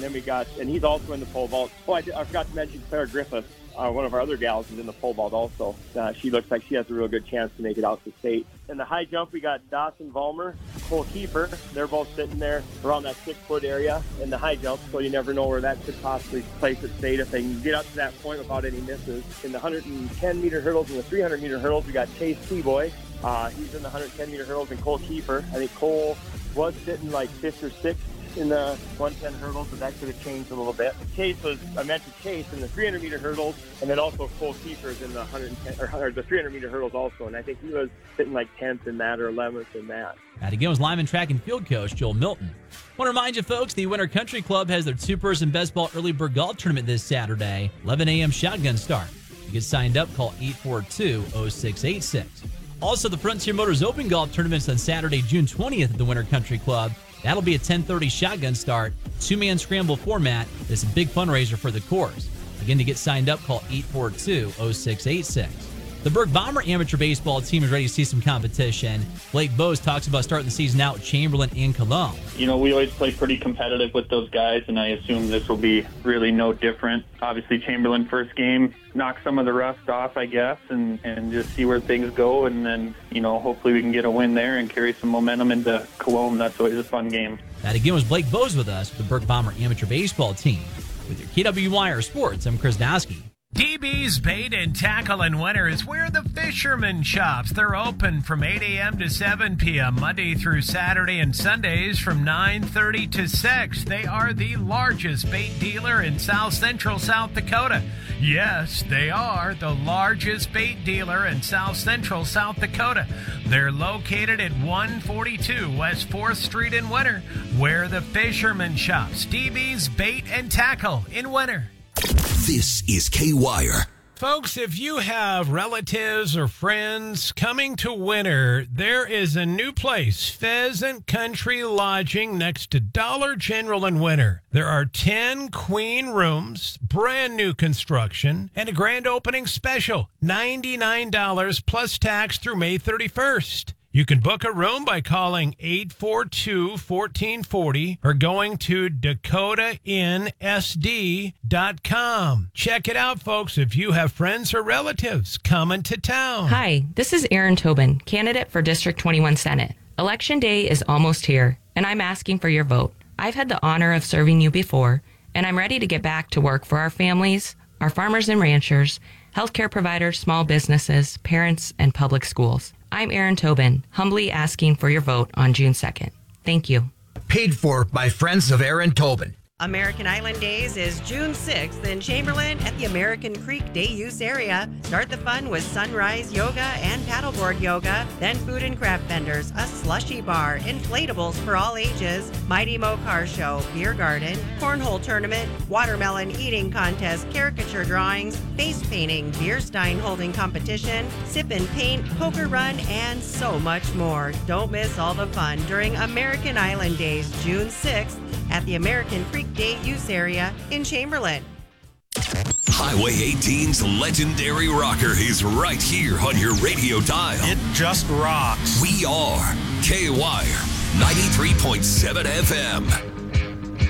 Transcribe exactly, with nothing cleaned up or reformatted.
and then we got, and he's also in the pole vault. Oh, I, did, I forgot to mention Claire Griffith, uh, one of our other gals, is in the pole vault also. Uh, she looks like she has a real good chance to make it out to state. In the high jump, we got Dawson Vollmer, Cole Kiefer. They're both sitting there around that six-foot area in the high jump, so you never know where that could possibly place at state if they can get up to that point without any misses. In the one hundred ten meter hurdles and the three hundred meter hurdles, we got Chase Seaboy. Uh, he's in the one hundred ten meter hurdles, and Cole Kiefer. I think Cole was sitting like fifth or sixth in the one ten hurdles, but that could have changed a little bit. Chase was, I mentioned Chase in the three hundred meter hurdles, and then also Cole Kiefer's in the one hundred ten, or, or the three hundred meter hurdles also, and I think he was sitting like tenth in that or eleventh in that. That again was Lyman track and field coach Joel Milton. Want to remind you folks, the Winter Country Club has their two-person best ball early bird golf tournament this Saturday, eleven a.m. shotgun start. To get signed up, call eight four two, oh six eight six. Also, the Frontier Motors Open Golf Tournament's on Saturday, June twentieth at the Winter Country Club. That'll be a ten thirty shotgun start, two-man scramble format. It's a big fundraiser for the course. Again, to get signed up, call eight four two, oh six eight six. The Burke Bomber amateur baseball team is ready to see some competition. Blake Bose talks about starting the season out with Chamberlain and Cologne. You know, we always play pretty competitive with those guys, and I assume this will be really no different. Obviously, Chamberlain first game, knock some of the rust off, I guess, and, and just see where things go. And then, you know, hopefully we can get a win there and carry some momentum into Cologne. That's always a fun game. That again was Blake Bose with us, the Burke Bomber amateur baseball team. With your K W Y R Sports, I'm Chris Dosky. D B's Bait and Tackle in Winter is where the fisherman shops. They're open from eight a.m. to seven p.m. Monday through Saturday and Sundays from nine thirty to six. They are the largest bait dealer in South Central South Dakota. Yes, they are the largest bait dealer in South Central South Dakota. They're located at one forty-two West fourth Street in Winter, where the fisherman shops. D B's Bait and Tackle in Winter. This is K-Wire. Folks, if you have relatives or friends coming to Winter, there is a new place, Pheasant Country Lodging, next to Dollar General in Winter. There are ten queen rooms, brand new construction, and a grand opening special, ninety-nine dollars plus tax through May thirty-first. You can book a room by calling eight four two, one four four zero or going to dakota inn s d dot com. Check it out, folks, if you have friends or relatives coming to town. Hi, this is Erin Tobin, candidate for District twenty-one Senate. Election day is almost here, and I'm asking for your vote. I've had the honor of serving you before, and I'm ready to get back to work for our families, our farmers and ranchers, healthcare providers, small businesses, parents, and public schools. I'm Erin Tobin, humbly asking for your vote on June second. Thank you. Paid for by Friends of Erin Tobin. American Island Days is June sixth in Chamberlain at the American Creek Day Use Area. Start the fun with sunrise yoga and paddleboard yoga, then food and craft vendors, a slushy bar, inflatables for all ages, Mighty Mo Car Show, beer garden, cornhole tournament, watermelon eating contest, caricature drawings, face painting, beer stein holding competition, sip and paint, poker run, and so much more. Don't miss all the fun during American Island Days, June sixth at the American Creek Day Use Area in Chamberlain. Highway eighteen's legendary rocker is right here on your radio dial. It just rocks. We are K-Wire ninety-three point seven F M.